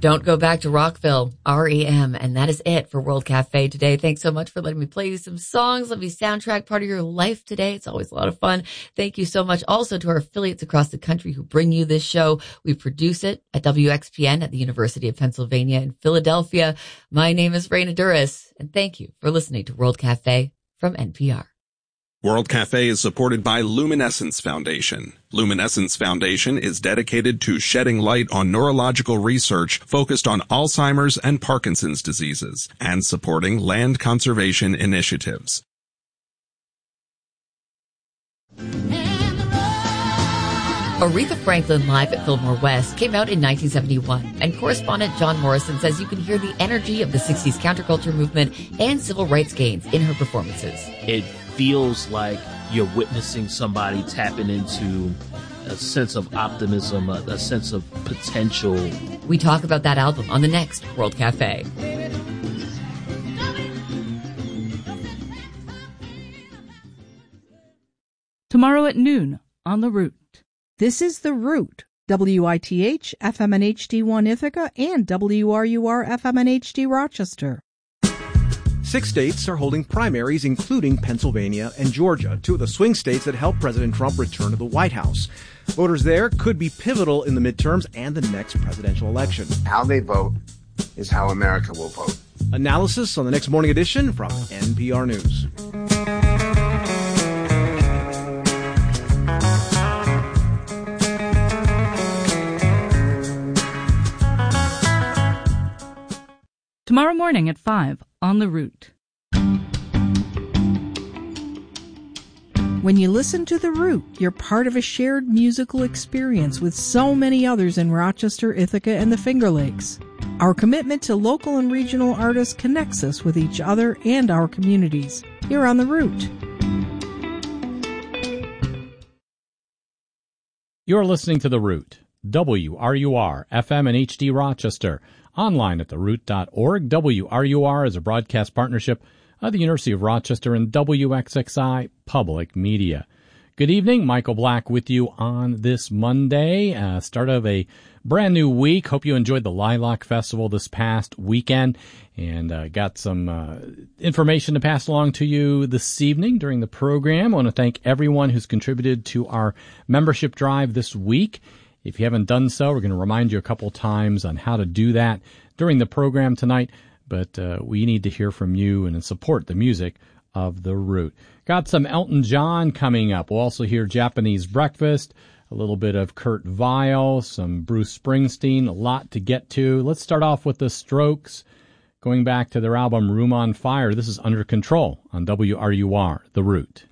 Don't go back to Rockville, REM. And that is it for World Cafe today. Thanks so much for letting me play you some songs. Let me soundtrack part of your life today. It's always a lot of fun. Thank you so much also to our affiliates across the country who bring you this show. We produce it at WXPN at the University of Pennsylvania in Philadelphia. My name is Raina Duras, and thank you for listening to World Cafe from NPR. World Cafe is supported by Luminescence Foundation. Luminescence Foundation is dedicated to shedding light on neurological research focused on Alzheimer's and Parkinson's diseases and supporting land conservation initiatives. Aretha Franklin Live at Fillmore West came out in 1971, and correspondent John Morrison says you can hear the energy of the 60s counterculture movement and civil rights gains in her performances. It feels like you're witnessing somebody tapping into a sense of optimism, a sense of potential. We talk about that album on the next World Cafe. Tomorrow at noon on The Root. This is The Root, WITH, FM and HD1 Ithaca, and WRUR, FM and HD Rochester. 6 states are holding primaries, including Pennsylvania and Georgia, two of the swing states that helped President Trump return to the White House. Voters there could be pivotal in the midterms and the next presidential election. How they vote is how America will vote. Analysis on the next morning edition from NPR News. Tomorrow morning at 5 on The Root. When you listen to The Root, you're part of a shared musical experience with so many others in Rochester, Ithaca, and the Finger Lakes. Our commitment to local and regional artists connects us with each other and our communities. Here on The Root. You're listening to The Root, WRUR, FM and HD Rochester. Online at theroot.org. WRUR is a broadcast partnership of the University of Rochester and WXXI Public Media. Good evening. Michael Black with you on this Monday, start of a brand new week. Hope you enjoyed the Lilac Festival this past weekend and got some information to pass along to you this evening during the program. I want to thank everyone who's contributed to our membership drive this week. If you haven't done so, we're going to remind you a couple times on how to do that during the program tonight. But we need to hear from you and support the music of The Root. Got some Elton John coming up. We'll also hear Japanese Breakfast, a little bit of Kurt Weill, some Bruce Springsteen, a lot to get to. Let's start off with The Strokes, going back to their album Room on Fire. This is Under Control on WRUR, The Root.